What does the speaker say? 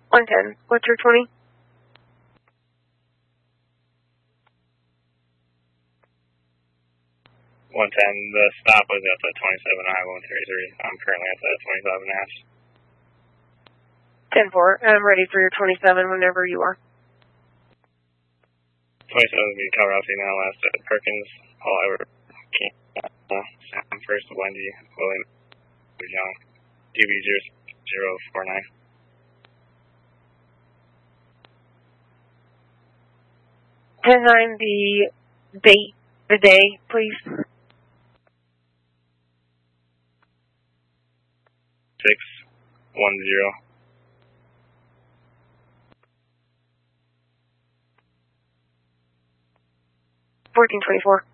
110. What's your 20? The stop was at the 27 I-133. I'm currently at the 25 and a half. 10-4. I'm ready for your 27 whenever you are. 27 will be cover off now last at Perkins. All I were Sam first, Wendy, William, Young, DB049. 10-9, the date, the day, please. 610. 1424.